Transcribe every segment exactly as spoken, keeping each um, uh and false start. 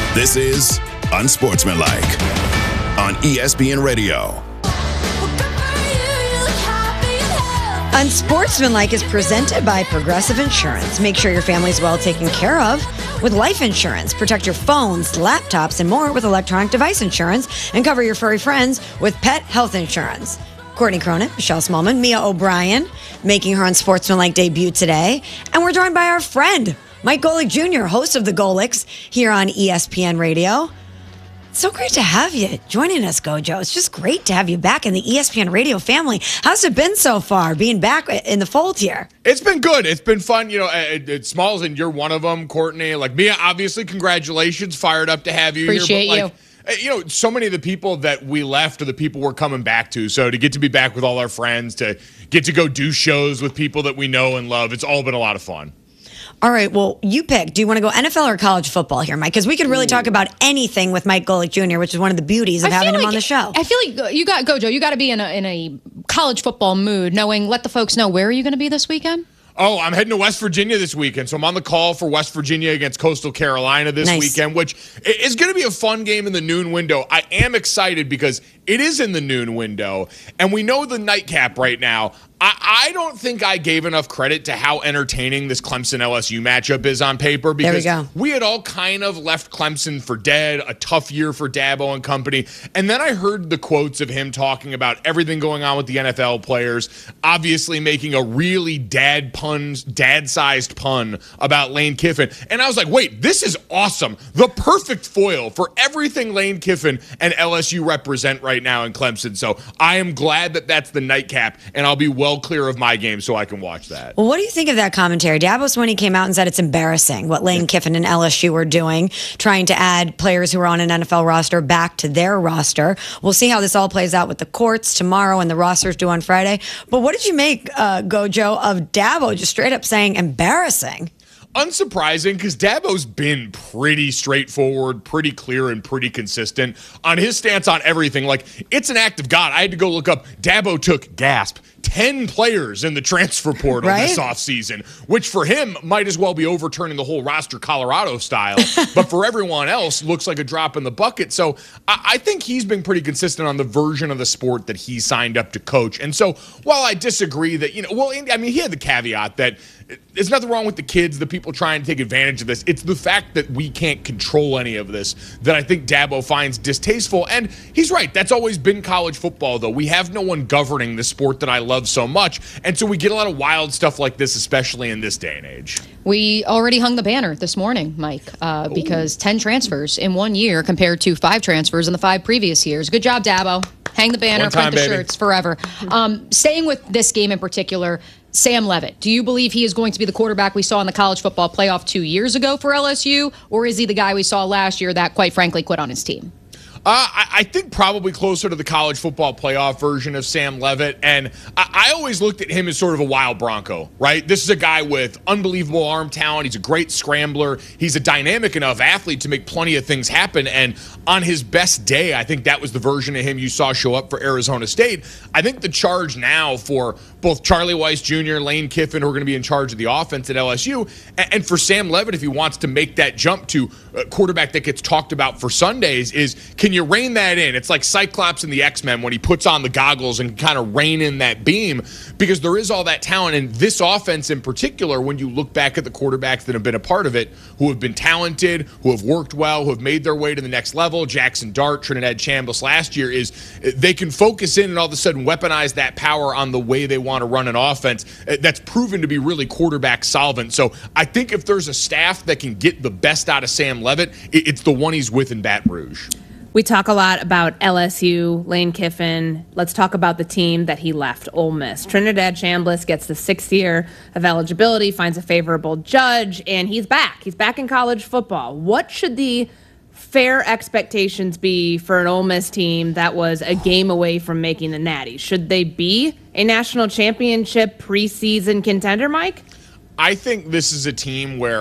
This is Unsportsmanlike on E S P N Radio. Unsportsmanlike is presented by Progressive Insurance. Make sure your family's well taken care of with life insurance. Protect your phones, laptops, and more with electronic device insurance. And cover your furry friends with pet health insurance. Courtney Cronin, Michelle Smallman, Mia O'Brien making her Unsportsmanlike debut today. And we're joined by our friend, Mike Golic Junior, host of the Golics here on E S P N Radio. It's so great to have you joining us, Gojo. It's just great to have you back in the E S P N Radio family. How's it been so far, being back in the fold here? It's been good. It's been fun. You know, it, it, Smalls, and you're one of them, Courtney. Like, Mia, obviously, congratulations. Fired up to have you Appreciate here. Appreciate you. Like, you know, so many of the people that we left are the people we're coming back to. So to get to be back with all our friends, to get to go do shows with people that we know and love, it's all been a lot of fun. All right, well, you pick. Do you want to go N F L or college football here, Mike? Because we could really talk about anything with Mike Golic Junior, which is one of the beauties of I having him like, on the show. I feel like you got, Gojo, you got to be in a, in a college football mood, knowing, let the folks know, where are you going to be this weekend? Oh, I'm heading to West Virginia this weekend, so I'm on the call for West Virginia against Coastal Carolina this nice. weekend, which is going to be a fun game in the noon window. I am excited because it is in the noon window, and we know the nightcap right now. I, I don't think I gave enough credit to how entertaining this Clemson-L S U matchup is on paper, because there we, go. we had all kind of left Clemson for dead, a tough year for Dabo and company, and then I heard the quotes of him talking about everything going on with the N F L players, obviously making a really dad puns, dad-sized pun about Lane Kiffin, and I was like, wait, this is awesome. The perfect foil for everything Lane Kiffin and L S U represent right now in Clemson, so I am glad that that's the nightcap, and I'll be well clear of my game so I can watch that. Well, what do you think of that commentary? Dabo Swinney came out and said it's embarrassing what Lane Kiffin and L S U were doing, trying to add players who are on an N F L roster back to their roster. We'll see how this all plays out with the courts tomorrow and the rosters due on Friday. But what did you make, uh, Gojo, of Dabo just straight up saying embarrassing? Unsurprising, because Dabo's been pretty straightforward, pretty clear, and pretty consistent on his stance on everything. Like, it's an act of God. I had to go look up. Dabo took, gasp, ten players in the transfer portal right? this offseason, which for him might as well be overturning the whole roster Colorado style. But for everyone else, looks like a drop in the bucket. So I, I think he's been pretty consistent on the version of the sport that he signed up to coach. And so while I disagree that, you know, well, I mean, he had the caveat that there's nothing wrong with the kids, the people trying to take advantage of this. It's the fact that we can't control any of this that I think Dabo finds distasteful. And he's right. That's always been college football, though. We have no one governing the sport that I love so much. And so we get a lot of wild stuff like this, especially in this day and age. We already hung the banner this morning, Mike, uh, because ten transfers in one year compared to five transfers in the five previous years. Good job, Dabo. Hang the banner, One time, print the baby. shirts forever. Um, staying with this game in particular, Sam Leavitt, do you believe he is going to be the quarterback we saw in the college football playoff two years ago for L S U, or is he the guy we saw last year that, quite frankly, quit on his team? Uh, I, I think probably closer to the college football playoff version of Sam Leavitt. And I, I always looked at him as sort of a wild Bronco, right? This is a guy with unbelievable arm talent. He's a great scrambler. He's a dynamic enough athlete to make plenty of things happen. And on his best day, I think that was the version of him you saw show up for Arizona State. I think the charge now for both Charlie Weiss Junior, Lane Kiffin, who are going to be in charge of the offense at L S U, and, and for Sam Leavitt, if he wants to make that jump to a quarterback that gets talked about for Sundays, is can you rein that in? It's like Cyclops in the X-Men when he puts on the goggles and kind of rein in that beam, because there is all that talent. And this offense in particular, when you look back at the quarterbacks that have been a part of it, who have been talented, who have worked well, who have made their way to the next level, Jackson Dart, Trinidad Chambliss last year, is they can focus in and all of a sudden weaponize that power on the way they want to run an offense that's proven to be really quarterback solvent. So I think if there's a staff that can get the best out of Sam Leavitt, it's the one he's with in Baton Rouge. We talk a lot about L S U, Lane Kiffin. Let's talk about the team that he left, Ole Miss. Trinidad Chambliss gets the sixth year of eligibility, finds a favorable judge, and he's back. He's back in college football. What should the fair expectations be for an Ole Miss team that was a game away from making the Natty? Should they be a national championship preseason contender, Mike? I think this is a team where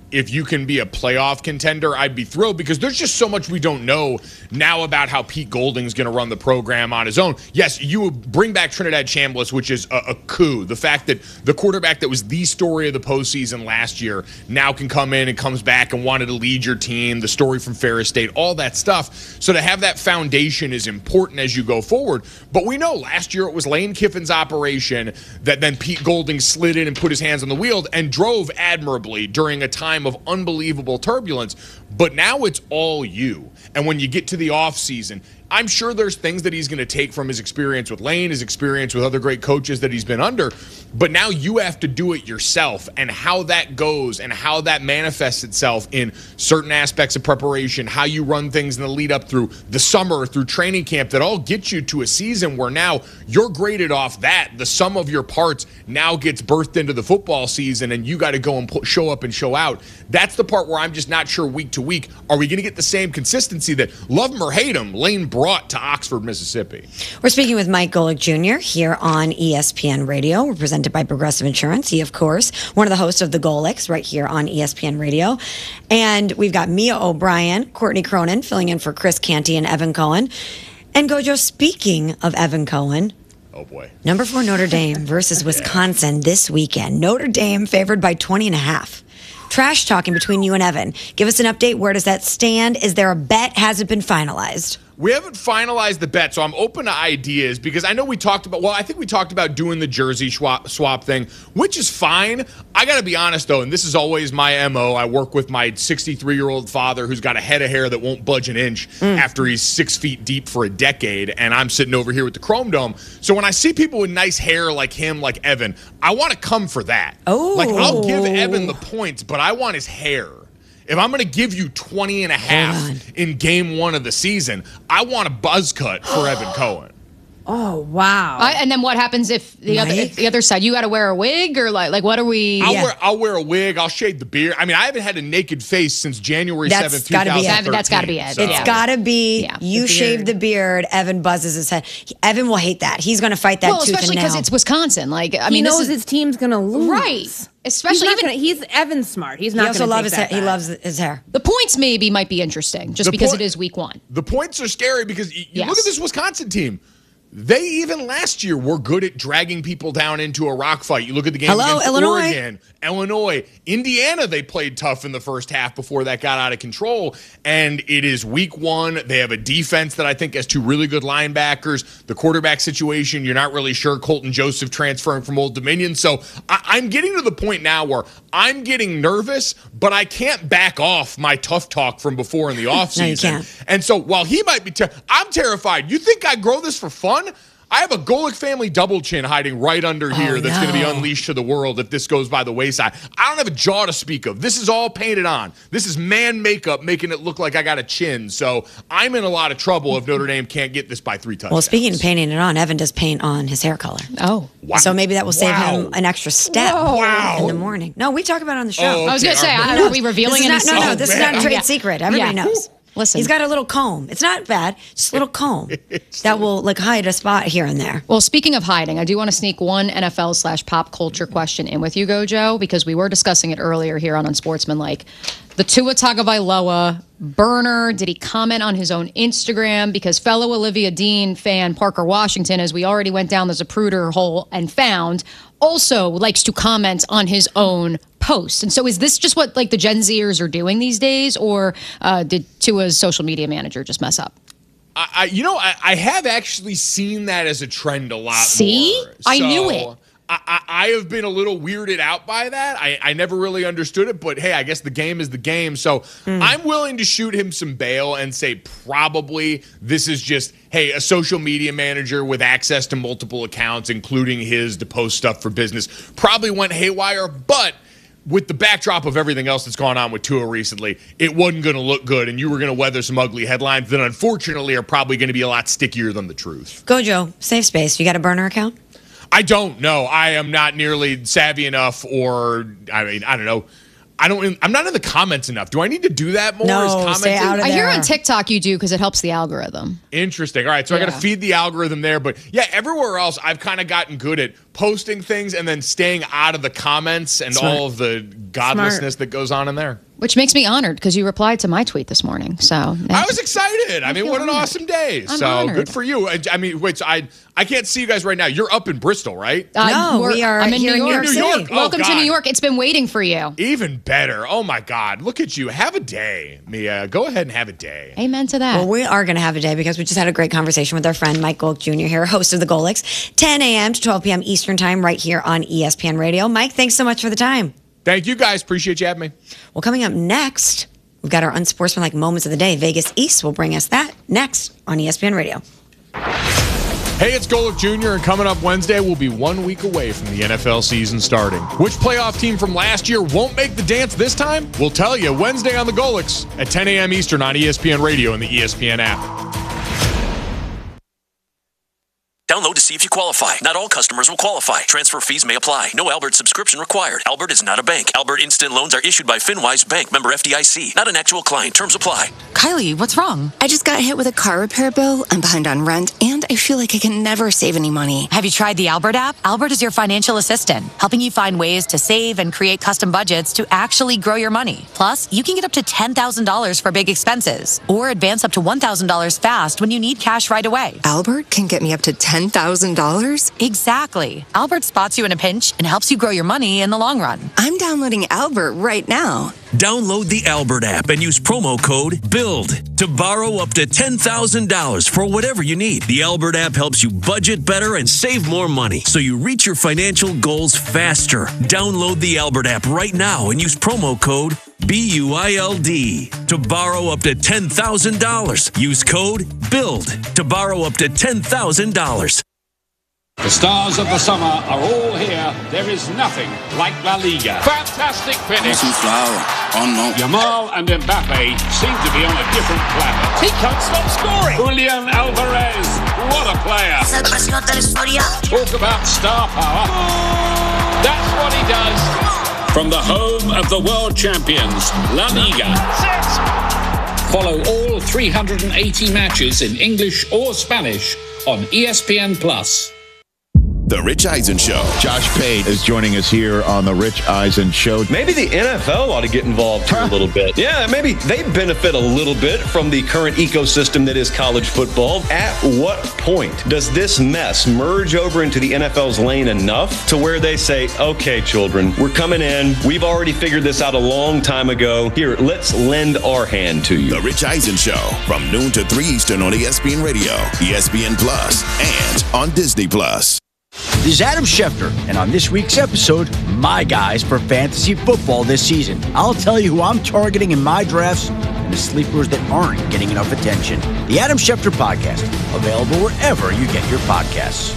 if you can be a playoff contender, I'd be thrilled because there's just so much we don't know now about how Pete Golding's going to run the program on his own. Yes, you would bring back Trinidad Chambliss, which is a, a coup. The fact that the quarterback that was the story of the postseason last year now can come in and comes back and wanted to lead your team, the story from Ferris State, all that stuff. So to have that foundation is important as you go forward. But we know last year it was Lane Kiffin's operation that then Pete Golding slid in and put his hands on the wheel and drove admirably during a time of unbelievable turbulence. But now it's all you. And when you get to the offseason, I'm sure there's things that he's going to take from his experience with Lane, his experience with other great coaches that he's been under. But now you have to do it yourself. And how that goes and how that manifests itself in certain aspects of preparation, how you run things in the lead up through the summer, through training camp, that all get you to a season where now you're graded off that. The sum of your parts now gets birthed into the football season, and you got to go and put, show up and show out. That's the part where I'm just not sure week to week. Are we going to get the same consistency that, love him or hate him, Lane brought to Oxford, Mississippi? We're speaking with Mike Golic Junior here on E S P N Radio. We're presented by Progressive Insurance. He, of course, one of the hosts of The Golics right here on E S P N Radio. And we've got Mia O'Brien, Courtney Cronin filling in for Chris Canty and Evan Cohen. And Gojo, speaking of Evan Cohen, oh boy, number four Notre Dame versus Wisconsin yeah. this weekend. Notre Dame favored by twenty and a half. Trash talking between you and Evan. Give us an update. Where does that stand? Is there a bet? Has it been finalized? We haven't finalized the bet, so I'm open to ideas because I know we talked about, well, I think we talked about doing the jersey swap, swap thing, which is fine. I got to be honest, though, and this is always my M O. I work with my sixty-three-year-old father who's got a head of hair that won't budge an inch mm. after he's six feet deep for a decade, and I'm sitting over here with the Chrome Dome. So when I see people with nice hair like him, like Evan, I want to come for that. Oh. Like, I'll give Evan the points, but I want his hair. If I'm going to give you twenty and a half in game one of the season, I want a buzz cut for Evan Cohen. Oh, wow. Uh, and then what happens if the Mike? other if the other side, you got to wear a wig or like like what are we? I'll, Yeah. wear, I'll wear a wig. I'll shave the beard. I mean, I haven't had a naked face since January That's seventh, gotta be it. twenty thirteen. That's gotta be it. So. It's Yeah. got to be Yeah. you The shave beard. the beard, Evan buzzes his head. He- Evan will hate that. He's going to fight that well, tooth especially and because nail. it's Wisconsin. Like I He mean, knows this is his team's going to lose. right. Especially he's, even gonna, he's Evan's smart. He's He not also going to loves take his that hair. He bet. loves his hair. the points maybe might be interesting just The because point- it is week one. The points are scary because you Yes. look at this Wisconsin team. They even last year were good at dragging people down into a rock fight. You look at the game Hello, against Illinois. Oregon, Illinois, Indiana. They played tough in the first half before that got out of control. And it is week one. They have a defense that I think has two really good linebackers. The quarterback situation, you're not really sure. Colton Joseph transferring from Old Dominion. So I- I'm getting to the point now where I'm getting nervous, but I can't back off my tough talk from before in the offseason. No, you can't. And so while he might be, ter- I'm terrified. You think I grow this for fun? I have a Golic family double chin hiding right under here Oh, that's going to be no. unleashed to the world if this goes by the wayside. I don't have a jaw to speak of. This is all painted on. This is man makeup making it look like I got a chin. So I'm in a lot of trouble if Notre Dame can't get this by three touchdowns. Well, speaking of painting it on, Evan does paint on his hair color. Oh. Wow. So maybe that will save Wow. him an extra step Wow. in the morning. No, we talk about it on the show. Oh, I was okay, gonna say, all right. I don't know, are we revealing This is any not, no, no, Oh, this man. is not a trade Yeah. secret. Everybody Yeah. knows. Listen. He's got a little comb. It's not bad. Just a little comb that will like hide a spot here and there. Well, speaking of hiding, I do want to sneak one N F L slash pop culture question in with you, Gojo, because we were discussing it earlier here on Unsportsmanlike. The Tua Tagovailoa burner, did he comment on his own Instagram? Because fellow Olivia Dean fan Parker Washington, as we already went down the Zapruder hole and found, also likes to comment on his own post. And so is this just what like the Gen Zers are doing these days, or uh, did Tua's social media manager just mess up? I, I, you know, I, I have actually seen that as a trend a lot See? more. I knew So, it. I, I, I have been a little weirded out by that. I, I never really understood it, but hey, I guess the game is the game. So Hmm. I'm willing to shoot him some bail and say probably this is just, hey, a social media manager with access to multiple accounts, including his to post stuff for business, probably went haywire, but with the backdrop of everything else that's gone on with Tua recently, it wasn't going to look good, and you were going to weather some ugly headlines that unfortunately are probably going to be a lot stickier than the truth. Gojo, safe space. You got a burner account? I don't know. I am not nearly savvy enough, or I mean, I don't know. I don't. I'm not in the comments enough. Do I need to do that more? No, Is stay commenting- out of I hear there. on TikTok you do because it helps the algorithm. Interesting. All right, so I got Yeah. to feed the algorithm there, but yeah, everywhere else I've kind of gotten good at posting things and then staying out of the comments and Smart. all of the godlessness that goes on in there. Which makes me honored because you replied to my tweet this morning. So I was excited. I, I mean, what an honored. awesome day. I'm so honored. Good for you. I, I mean, which I I can't see you guys right now. You're up in Bristol, right? Uh, no, we are I'm in here New York. in New York City. Oh, Welcome God. to New York. It's been waiting for you. Even better. Oh, my God. Look at you. Have a day, Mia. Go ahead and have a day. Amen to that. Well, we are going to have a day because we just had a great conversation with our friend Mike Golk Junior here, host of the Golics, ten a.m. to twelve p.m. Eastern time right here on E S P N Radio. Mike, thanks so much for the time. Thank you, guys. Appreciate you having me. Well, coming up next, we've got our unsportsmanlike moments of the day. Vegas East will bring us that next on E S P N Radio. Hey, it's Golic Junior, and coming up Wednesday, we'll be one week away from the N F L season starting. Which playoff team from last year won't make the dance this time? We'll tell you Wednesday on the Golics at ten a.m. Eastern on E S P N Radio and the E S P N app. Download to see if you qualify. Not all customers will qualify. Transfer fees may apply. No Albert subscription required. Albert is not a bank. Albert Instant Loans are issued by FinWise Bank, member F D I C. Not an actual client. Terms apply. Kylie, what's wrong? I just got hit with a car repair bill. I'm behind on rent, and I feel like I can never save any money. Have you tried the Albert app? Albert is your financial assistant, helping you find ways to save and create custom budgets to actually grow your money. Plus, you can get up to ten thousand dollars for big expenses, or advance up to one thousand dollars fast when you need cash right away. Albert can get me up to ten thousand dollars? Exactly. Albert spots you in a pinch and helps you grow your money in the long run. I'm downloading Albert right now. Download the Albert app and use promo code BUILD to borrow up to ten thousand dollars for whatever you need. The Albert app helps you budget better and save more money so you reach your financial goals faster. Download the Albert app right now and use promo code B U I L D to borrow up to ten thousand dollars. Use code BUILD to borrow up to ten thousand dollars. The stars of the summer are all here. There is nothing like La Liga. Fantastic finish. Yamal and Mbappe seem to be on a different planet. He can't stop scoring. Julian Alvarez, what a player. Talk about star power. That's what he does. From the home of the world champions, La Liga. Follow all three hundred eighty matches in English or Spanish on E S P N Plus. The Rich Eisen Show. Josh Pate is joining us here on the Rich Eisen Show. Maybe the N F L ought to get involved here a little bit. Yeah, maybe they benefit a little bit from the current ecosystem that is college football. At what point does this mess merge over into the N F L's lane enough to where they say, okay, children, we're coming in. We've already figured this out a long time ago. Here, let's lend our hand to you. The Rich Eisen Show from noon to three Eastern on E S P N Radio, E S P N Plus, and on Disney Plus. This is Adam Schefter, and on this week's episode, my guys for fantasy football this season. I'll tell you who I'm targeting in my drafts and the sleepers that aren't getting enough attention. The Adam Schefter Podcast, available wherever you get your podcasts.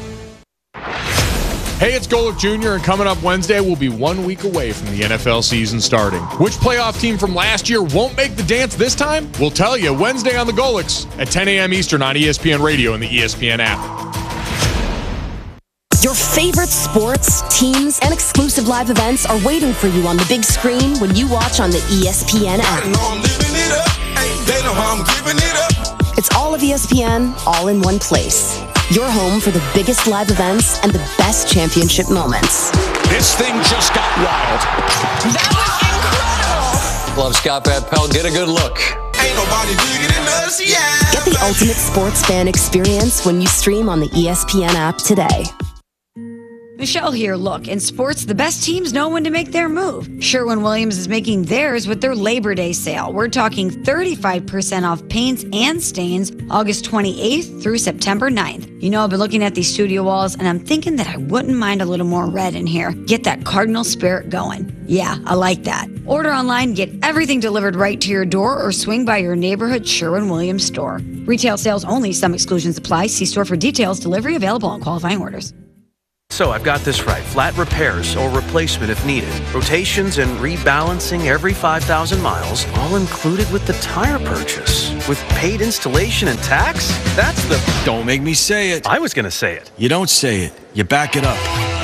Hey, it's Golic Junior, and coming up Wednesday, we'll be one week away from the N F L season starting. Which playoff team from last year won't make the dance this time? We'll tell you Wednesday on the Golics at ten a.m. Eastern on E S P N Radio and the E S P N app. Your favorite sports, teams, and exclusive live events are waiting for you on the big screen when you watch on the E S P N app. It's all of E S P N, all in one place. Your home for the biggest live events and the best championship moments. This thing just got wild. That was incredible. Love Scott Van Pelt. Get a good look. Ain't nobody bigger than us, yeah. Get the ultimate sports fan experience when you stream on the E S P N app today. Michelle here. Look, in sports, the best teams know when to make their move. Sherwin-Williams is making theirs with their Labor Day sale. We're talking thirty-five percent off paints and stains August twenty-eighth through September ninth. You know, I've been looking at these studio walls, and I'm thinking that I wouldn't mind a little more red in here. Get that Cardinal spirit going. Yeah, I like that. Order online, get everything delivered right to your door, or swing by your neighborhood Sherwin-Williams store. Retail sales only. Some exclusions apply. See store for details. Delivery available on qualifying orders. So I've got this right. Flat repairs or replacement if needed. Rotations and rebalancing every five thousand miles, all included with the tire purchase. With paid installation and tax? That's the... Don't make me say it. I was going to say it. You don't say it. You back it up.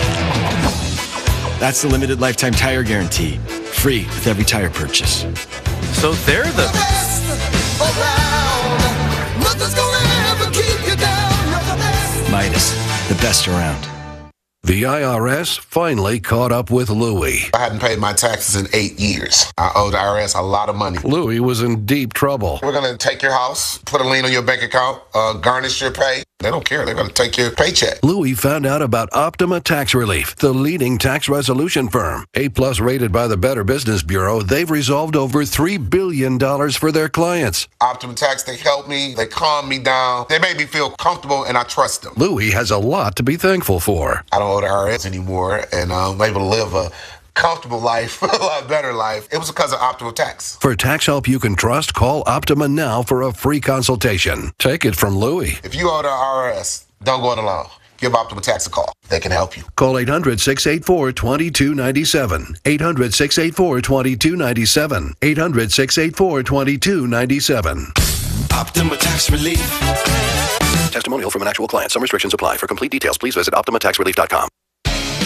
That's the limited lifetime tire guarantee. Free with every tire purchase. So they're the... best around. Nothing's gonna ever keep you down. You're the best. Midas, the best around. The I R S finally caught up with Louie. I hadn't paid my taxes in eight years. I owe the I R S a lot of money. Louie was in deep trouble. We're going to take your house, put a lien on your bank account, uh, garnish your pay. They don't care. They're going to take your paycheck. Louie found out about Optima Tax Relief, the leading tax resolution firm. A-plus rated by the Better Business Bureau, they've resolved over three billion dollars for their clients. Optima Tax, they help me. They calm me down. They make me feel comfortable, and I trust them. Louie has a lot to be thankful for. I don't owe the I R S anymore, and I'm able to live a comfortable life, a lot better life. It was because of Optima Tax. For tax help you can trust, call Optima now for a free consultation. Take it from Louie. If you owe the I R S, don't go it alone. Give Optima Tax a call. They can help you. Call eight hundred, six eight four, two two nine seven. eight hundred, six eight four, two two nine seven. eight hundred, six eight four, two two nine seven. Optima Tax Relief. Testimonial from an actual client. Some restrictions apply. For complete details, please visit optima tax relief dot com.